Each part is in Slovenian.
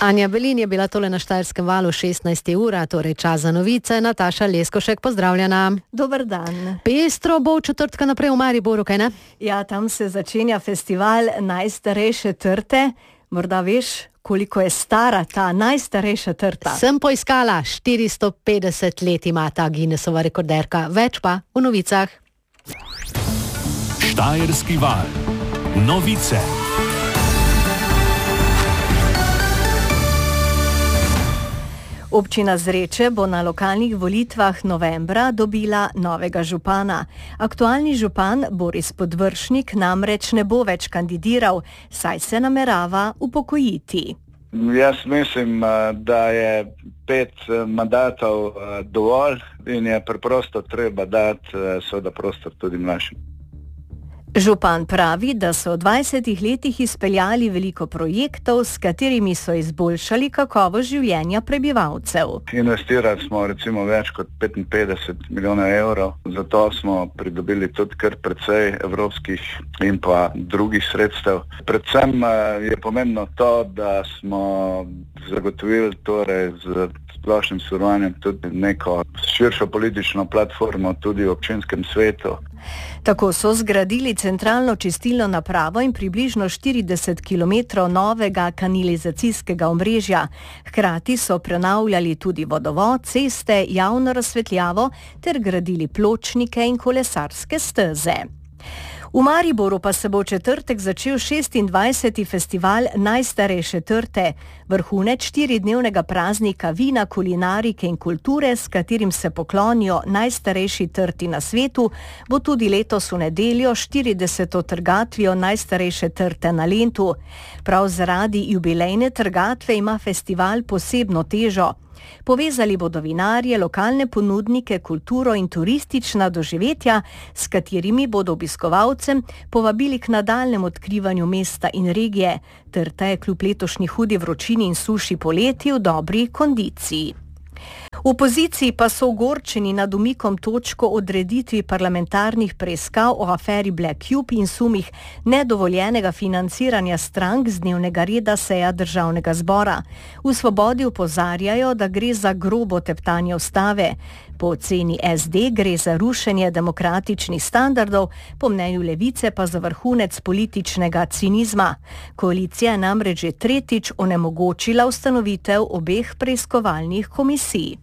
Anja Belin je bila tole na Štajerskem valu 16. ura, torej čas za novice. Nataša Leskošek, pozdravljena. Dober dan. Pestro bo v četrtka naprej v Mariboru, kaj ne? Ja, tam se začenja festival najstarejše trte. Morda veš, koliko je stara ta najstarejša trta? Sem poiskala, 450 let ima ta Guinnessova rekorderka. Več pa v novicah. Štajerski val. Novice. Občina Zreče bo na lokalnih volitvah novembra dobila novega župana. Aktualni župan Boris Podvršnik namreč ne bo več kandidiral, saj se namerava upokojiti. Jaz mislim, da je 5 mandatov dovolj in je preprosto treba dati seveda prostor tudi mlajšim. Župan pravi, da so v 20 letih izpeljali veliko projektov, s katerimi so izboljšali kakovost življenja prebivalcev. Investirali smo recimo več kot 55 milijonov evrov, zato smo pridobili tudi kar precej evropskih in pa drugih sredstev. Predvsem je pomembno to, da smo zagotovili torej z splošnim sodelovanjem tudi neko širšo politično platformo tudi v občinskem svetu. Tako so zgradili centralno čistilno napravo in približno 40 km novega kanalizacijskega omrežja. Hkrati so prenavljali tudi vodovod, ceste, javno razsvetljavo ter gradili pločnike in kolesarske steze. V Mariboru pa se bo v četrtek začel 26. festival najstarejše trte, vrhunec 4-dnevnega praznika vina, kulinarike in kulture, s katerim se poklonijo najstarejši trti na svetu, bo tudi letos v nedeljo 40. trgatvijo najstarejše trte na Lentu. Prav zaradi jubilejne trgatve ima festival posebno težo. Povezali bodo vinarje, lokalne ponudnike, kulturo in turistična doživetja, s katerimi bodo obiskovalcem povabili k nadaljnjemu odkrivanju mesta in regije. Trta je kljub letošnji hudi vročini in suši poleti v dobri kondiciji. V opoziciji pa so ogorčeni nad umikom točko odreditvi parlamentarnih preiskav o aferi Black Cube in sumih nedovoljenega financiranja strank z dnevnega reda seja Državnega zbora. V Svobodi opozarjajo, da gre za grobo teptanje ustave. Po oceni SD gre za rušenje demokratičnih standardov, po mnenju Levice pa za vrhunec političnega cinizma. Koalicija je namreč že tretjič onemogočila ustanovitev obeh preiskovalnih komisij.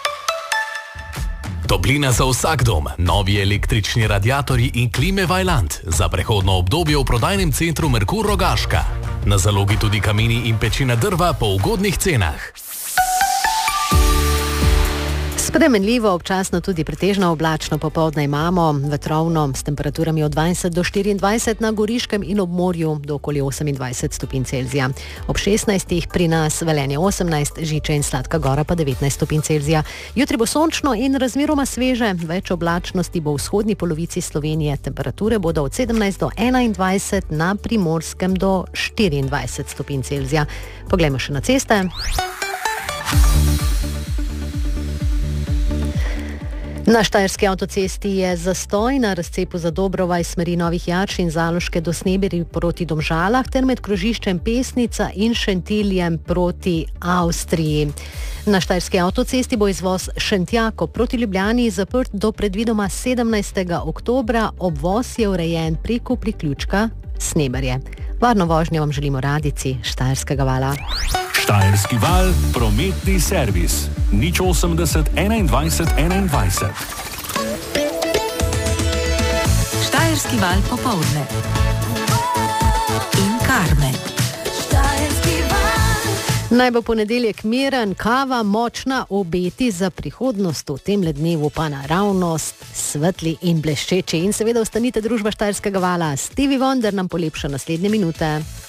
Toplina za vsak dom, novi električni radiatorji in klime Vaillant za prehodno obdobje v prodajnem centru Merkur Rogaška. Na zalogi tudi kamini in pečina drva po ugodnih cenah. Spremenljivo, občasno tudi pretežno oblačno popoldne imamo, vetrovno s temperaturami od 20 do 24 na Goriškem in ob morju do okoli 28 stopinj Celzija. Ob 16 pri nas Velenje 18, Žiče in Sladka Gora pa 19 stopinj Celzija. Jutri bo sončno in razmeroma sveže, več oblačnosti bo v vzhodni polovici Slovenije. Temperature bodo od 17 do 21, na Primorskem do 24 stopinj Celzija. Poglejmo še na ceste. Na Štajerski avtocesti je zastoj na razcepu za Dobrovaj smeri Novih Jarč in Zaloške do Sneberij proti Domžalah ter med krožiščem Pesnica in Šentiljem proti Avstriji. Na Štajerski avtocesti bo izvoz Šentjako proti Ljubljani zaprt do predvidoma 17. oktobra, obvoz je urejen preko priključka Sneberje. Varno vožnjo vam želimo radijci Štajerskega vala. Štajerski val, prometni servis. 080 21 21. Štajerski val popoldne. In Karmen. Naj bo ponedeljek miren, kava močna, obeti za prihodnost v tem dnevu pa naravnost, svetli in bleščeči. In seveda ostanite družba Štajerskega vala. Stevie Wonder nam polepša naslednje minute.